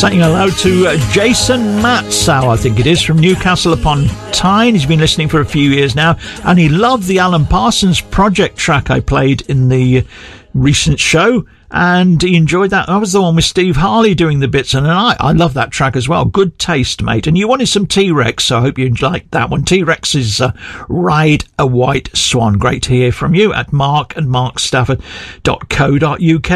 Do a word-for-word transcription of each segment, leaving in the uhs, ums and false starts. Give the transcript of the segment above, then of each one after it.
Saying hello to uh, Jason Matsow, I think it is, from Newcastle upon Tyne. He's been listening for a few years now, and he loved the Alan Parsons Project track I played in the recent show, and he enjoyed that. That was the one with Steve Harley doing the bits, and I, I love that track as well. Good taste, mate. And you wanted some T-Rex, so I hope you liked that one. T-Rex's uh, Ride a White Swan. Great to hear from you at mark and mark stafford dot co dot uk.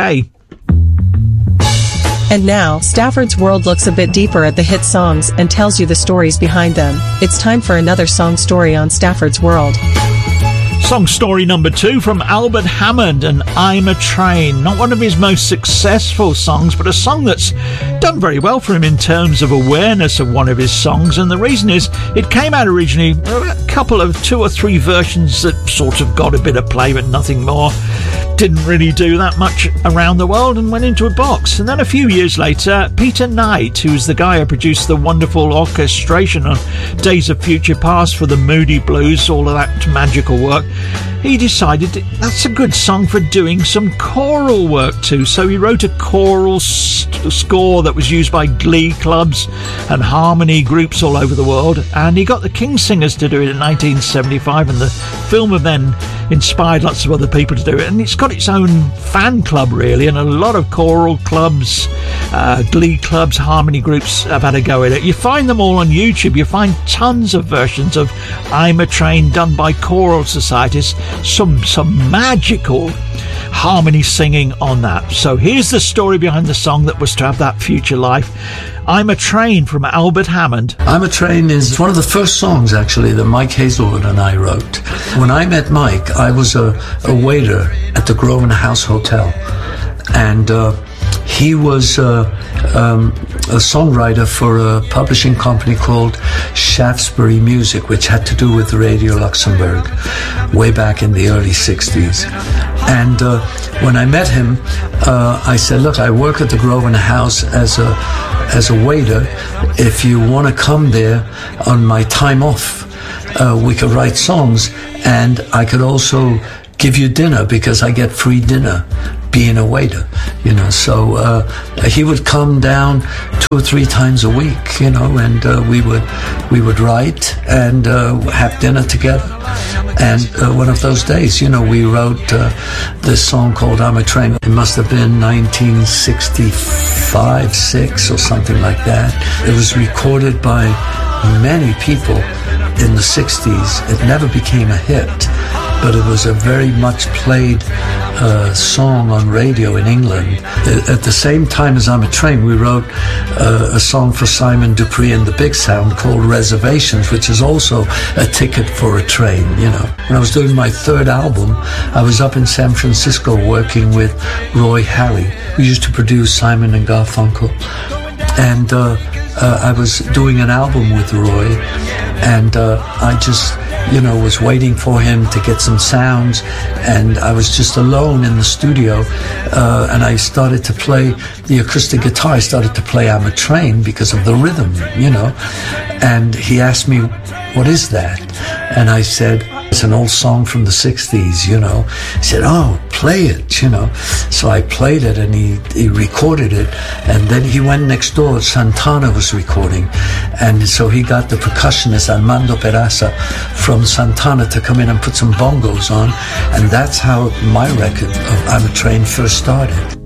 And now, Stafford's World looks a bit deeper at the hit songs and tells you the stories behind them. It's time for another song story on Stafford's World. Song story number two from Albert Hammond and I'm a Train. Not one of his most successful songs, but a song that's done very well for him in terms of awareness of one of his songs. And the reason is it came out originally a couple of two or three versions that sort of got a bit of play but nothing more. Didn't really do that much around the world and went into a box. And then a few years later, Peter Knight, who's the guy who produced the wonderful orchestration on Days of Future Past for the Moody Blues, all of that magical work, he decided that's a good song for doing some choral work too. So he wrote a choral st- score that was used by glee clubs and harmony groups all over the world, and he got the King Singers to do it in nineteen seventy-five, and the film of then inspired lots of other people to do it, and it's got its own fan club really, and a lot of choral clubs, uh, glee clubs, harmony groups have had a go at it. You find them all on YouTube. You find tons of versions of I'm a Train done by choral societies, some some magical harmony singing on that. So here's the story behind the song that was to have that future life. I'm a Train from Albert Hammond. I'm a Train is one of the first songs, actually, that Mike Hazelwood and I wrote. When I met Mike, I was a, a waiter at the Grosvenor House Hotel. And uh, he was uh, um, a songwriter for a publishing company called Shaftesbury Music, which had to do with Radio Luxembourg way back in the early sixties. And uh, when I met him, uh, I said, look, I work at the Grosvenor House as a as a waiter. If you want to come there on my time off, uh, we could write songs, and I could also give you dinner because I get free dinner being a waiter, you know. So uh, he would come down two or three times a week, you know, and uh, we would we would write and uh, have dinner together. And uh, one of those days, you know, we wrote uh, this song called I'm a Train. It must have been nineteen sixty-five, six or something like that. It was recorded by many people in the sixties. It never became a hit, but it was a very much played uh, song on radio in England. At the same time as I'm a Train, we wrote uh, a song for Simon Dupree and the Big Sound called Reservations, which is also a ticket for a train, you know. When I was doing my third album, I was up in San Francisco working with Roy Harry, who used to produce Simon and Garfunkel. And uh, uh, I was doing an album with Roy, and uh, I just, you know, was waiting for him to get some sounds, and I was just alone in the studio, uh, and I started to play the acoustic guitar. I started to play I'm a Train because of the rhythm, you know, and he asked me, what is that? And I said, it's an old song from the sixties, you know. He said, oh, play it, you know. So I played it, and he, he recorded it, and then he went next door. Santana was recording, and so he got the percussionist Armando Peraza from Santana to come in and put some bongos on, and that's how my record of I'm a Train first started.